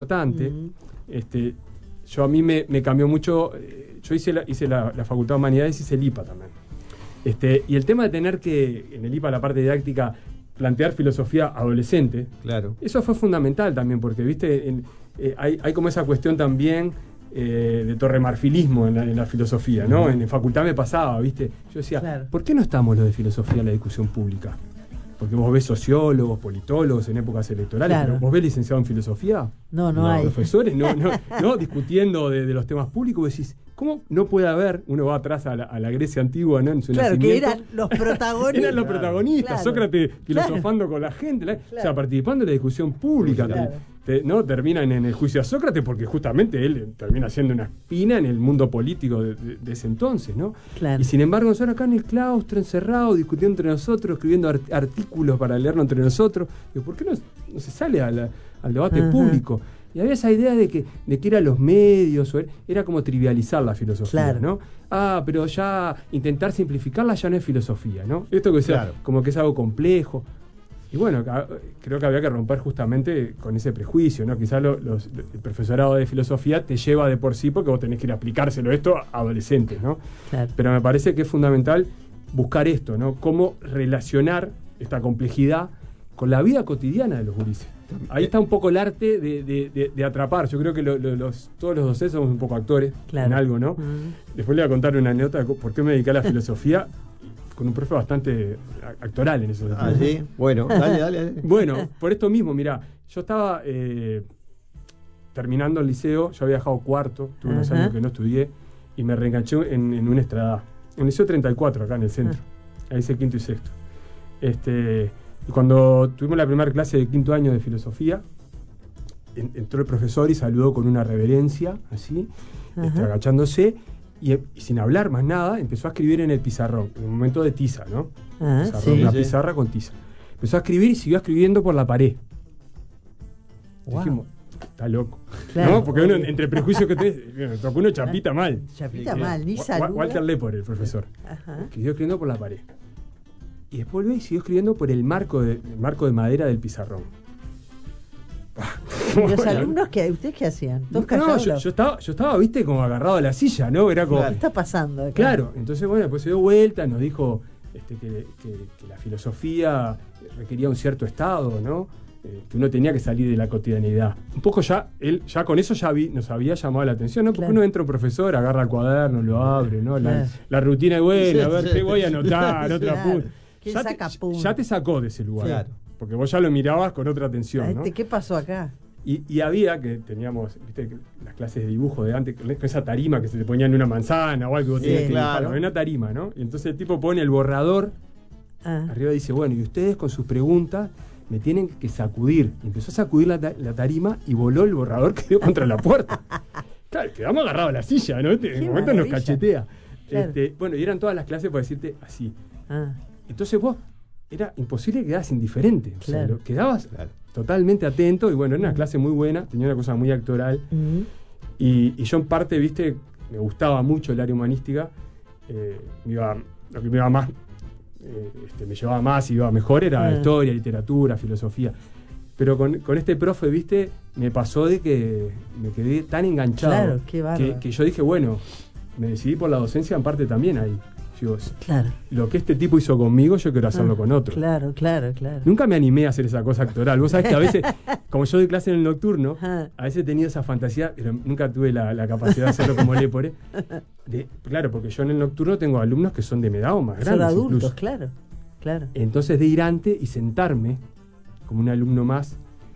importante. Yo a mí me cambió mucho. Yo hice la Facultad de Humanidades, hice el IPA también. Y el tema de tener que, en el IPA, la parte didáctica, plantear filosofía adolescente, claro, eso fue fundamental también, porque viste hay como esa cuestión también de torremarfilismo en la filosofía, ¿no? En facultad me pasaba, viste, yo decía, claro, ¿por qué no estamos los de filosofía en la discusión pública? Porque vos ves sociólogos, politólogos en épocas electorales, claro, pero ¿vos ves licenciado en filosofía? No hay. Profesores, no discutiendo de los temas públicos. Vos decís, ¿cómo no puede haber? Uno va atrás a la Grecia antigua, ¿no? En su claro, nacimiento. que eran los protagonistas. Eran los protagonistas, claro, Sócrates filosofando con la gente, claro, o sea, participando de la discusión pública. Claro. ¿No? Terminan en el juicio a Sócrates porque justamente él termina siendo una espina en el mundo político de ese entonces, ¿no? Claro. Y sin embargo nosotros acá en el claustro, encerrados, discutiendo entre nosotros, escribiendo artículos para leerlo entre nosotros. Digo, ¿por qué no se sale al debate público? Y había esa idea de que era los medios, era como trivializar la filosofía, claro, ¿no? Pero ya intentar simplificarla ya no es filosofía, ¿no? Esto que sea, claro, como que es algo complejo. Y bueno, creo que había que romper justamente con ese prejuicio, ¿no? Quizás el profesorado de filosofía te lleva de por sí porque vos tenés que ir a aplicárselo esto a adolescentes, ¿no? Claro. Pero me parece que es fundamental buscar esto, ¿no? Cómo relacionar esta complejidad con la vida cotidiana de los gurises. Ahí está un poco el arte de atrapar. Yo creo que todos los docentes somos un poco actores, claro, en algo, ¿no? Después le voy a contar una anécdota de por qué me dediqué a la filosofía, con un profe bastante actoral en eso. Ah, sí. Bueno, dale. Bueno, por esto mismo, mirá, yo estaba terminando el liceo, yo había dejado cuarto, tuve unos años que no estudié, y me reenganché en un Estrada, en el liceo 34, acá en el centro. Ahí hice quinto y sexto. Y cuando tuvimos la primera clase de quinto año de filosofía, entró el profesor y saludó con una reverencia, así, agachándose, y sin hablar más nada, empezó a escribir en el pizarrón, en un momento de tiza, ¿no? Una pizarra con tiza. Empezó a escribir y siguió escribiendo por la pared. Wow. Dijimos, está loco. Claro, ¿no? Porque uno, entre prejuicios que tenés, tocó uno chapita mal. Chapita mal, ni saluda. Walter Lepore, el profesor. Siguió escribiendo por la pared. Y después volvió y siguió escribiendo por el marco de madera del pizarrón. ¿Y los alumnos ustedes qué hacían? No, yo estaba, viste, como agarrado a la silla, ¿no? Era como, ¿qué está pasando acá? Claro, entonces, bueno, después se dio vuelta, nos dijo que la filosofía requería un cierto estado, ¿no? Que uno tenía que salir de la cotidianidad. Un poco él con eso nos había llamado la atención, ¿no? Porque uno entra un profesor, agarra el cuaderno, lo abre, ¿no? La rutina es buena, a ver qué voy a anotar, otro apunte. Ya te sacó de ese lugar. Claro. Porque vos ya lo mirabas con otra atención, ¿no? ¿Qué pasó acá? Y había que teníamos, viste, las clases de dibujo de antes, con esa tarima que se te ponía en una manzana o algo que vos tenías que dibujar, una tarima, ¿no? Y entonces el tipo pone el borrador, arriba dice, bueno, y ustedes con sus preguntas me tienen que sacudir. Y empezó a sacudir la tarima y voló el borrador que dio contra la puerta. Claro, quedamos agarrados a la silla, ¿no? En un momento nos cachetea. Claro. Bueno, y eran todas las clases, por decirte, así. Entonces vos, era imposible que quedaras indiferente. Claro. O sea, quedabas totalmente atento, y bueno, era una clase muy buena, tenía una cosa muy actoral. Y yo en parte, viste, me gustaba mucho el área humanística. Lo que me iba más, me llevaba más y iba mejor era historia, literatura, filosofía. Pero con este profe, viste, me pasó de que me quedé tan enganchado, que yo dije, bueno, me decidí por la docencia en parte también ahí. Claro. Lo que este tipo hizo conmigo, yo quiero hacerlo con otro. Claro. Nunca me animé a hacer esa cosa actoral. Vos sabés que a veces, como yo doy clase en el nocturno, a veces he tenido esa fantasía, pero nunca tuve la capacidad de hacerlo como Lepore. Claro, porque yo en el nocturno tengo alumnos que son de mi edad o más grandes. Son adultos, incluso. Claro. Entonces de ir antes y sentarme como un alumno más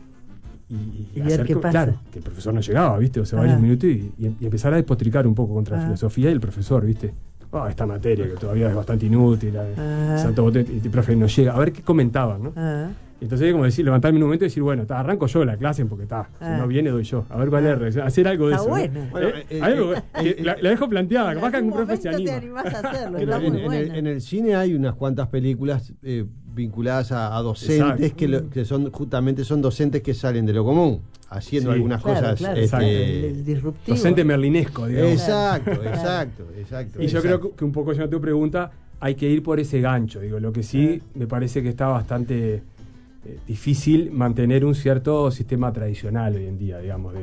y ver qué pasa. Claro, que el profesor no llegaba, ¿viste? O sea, varios minutos y empezar a despotricar un poco contra la filosofía y el profesor, ¿viste? Esta materia que todavía es bastante inútil, y el profe no llega, a ver qué comentaban, ¿no? Entonces, como decir, levantarme un momento y decir, bueno, arranco yo la clase porque si no viene, doy yo. A ver cuál es la reacción. Hacer algo de eso. Bueno. La dejo planteada, capaz que algún profe se anima. Te animás a hacerlo, está muy buena. En el cine hay unas cuantas películas vinculadas a docentes que son docentes que salen de lo común, haciendo algunas cosas. El disruptivo. Docente merlinesco, digamos. Exacto. Y yo creo que un poco, ya tu pregunta, hay que ir por ese gancho. Digo, lo que sí me parece que está bastante difícil mantener un cierto sistema tradicional hoy en día, digamos,